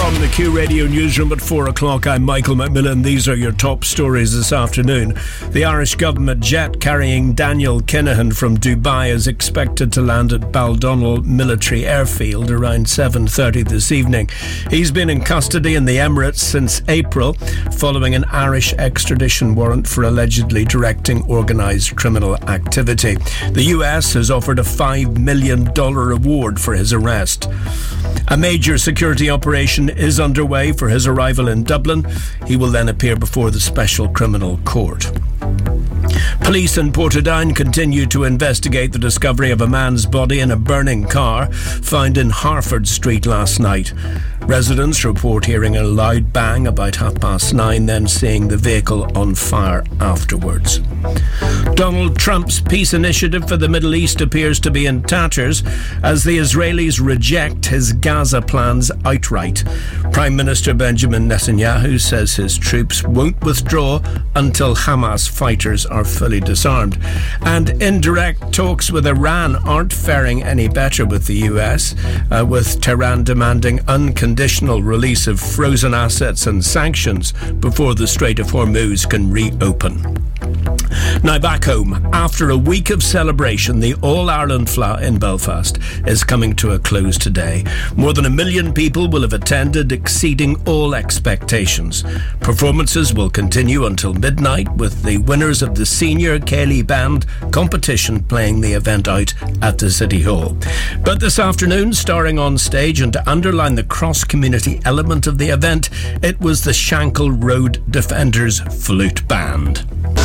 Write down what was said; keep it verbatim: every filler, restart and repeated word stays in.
From the Q Radio Newsroom at four o'clock, I'm Michael McMillan. These are your top stories this afternoon. The Irish government jet carrying Daniel Kinahan from Dubai is expected to land at Baldonnel Military Airfield around seven thirty this evening. He's been in custody in the Emirates since April, following an Irish extradition warrant for allegedly directing organised criminal activity. The U S has offered a five million dollars reward for his arrest. A major security operation is underway for his arrival in Dublin. He will then appear before the Special Criminal Court. Police in Portadown continue to investigate the discovery of a man's body in a burning car found in Harford Street last night. Residents report hearing a loud bang about half past nine, then seeing the vehicle on fire afterwards. Donald Trump's peace initiative for the Middle East appears to be in tatters as the Israelis reject his Gaza plans outright. Prime Minister Benjamin Netanyahu says his troops won't withdraw until Hamas fighters are fully disarmed. And indirect talks with Iran aren't faring any better with the U S, uh, with Tehran demanding unconditional release of frozen assets and sanctions before the Strait of Hormuz can reopen. Now back home, after a week of celebration, the All-Ireland F L A in Belfast is coming to a close today. More than a million people will have attended, exceeding all expectations. Performances will continue until midnight, with the winners of the Senior Céilí Band competition playing the event out at the City Hall. But this afternoon, starring on stage and to underline the cross-community element of the event, it was the Shankle Road Defenders Flute Band.